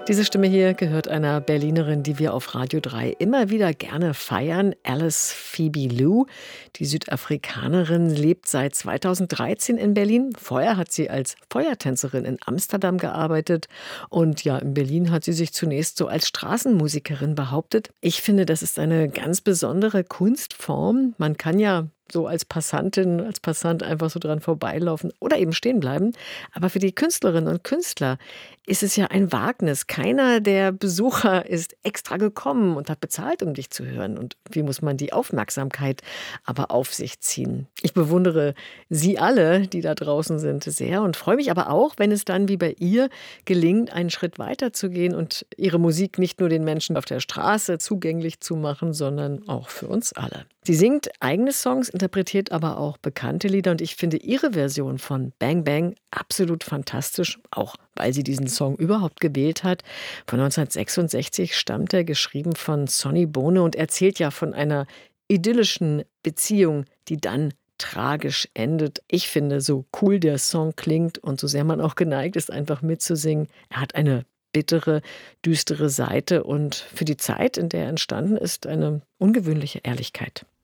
Diese Stimme hier gehört einer Berlinerin, die wir auf Radio 3 immer wieder gerne feiern, Alice Phoebe Lou. Die Südafrikanerin lebt seit 2013 in Berlin. Vorher hat sie als Feuertänzerin in Amsterdam gearbeitet. Und ja, in Berlin hat sie sich zunächst so als Straßenmusikerin behauptet. Ich finde, das ist eine ganz besondere Kunstform. Man kann ja so als Passantin, als Passant einfach so dran vorbeilaufen oder eben stehen bleiben. Aber für die Künstlerinnen und Künstler ist es ja ein Wagnis. Keiner der Besucher ist extra gekommen und hat bezahlt, um dich zu hören. Und wie muss man die Aufmerksamkeit aber auf sich ziehen? Ich bewundere Sie alle, die da draußen sind, sehr und freue mich aber auch, wenn es dann wie bei ihr gelingt, einen Schritt weiter zu gehen und ihre Musik nicht nur den Menschen auf der Straße zugänglich zu machen, sondern auch für uns alle. Sie singt eigene Songs, interpretiert aber auch bekannte Lieder und ich finde ihre Version von Bang Bang absolut fantastisch, auch weil sie diesen Song überhaupt gewählt hat. Von 1966 stammt er, geschrieben von Sonny Bono und erzählt ja von einer idyllischen Beziehung, die dann tragisch endet. Ich finde, so cool der Song klingt und so sehr man auch geneigt ist, einfach mitzusingen, er hat eine bittere, düstere Seite und für die Zeit, in der er entstanden ist, eine ungewöhnliche Ehrlichkeit.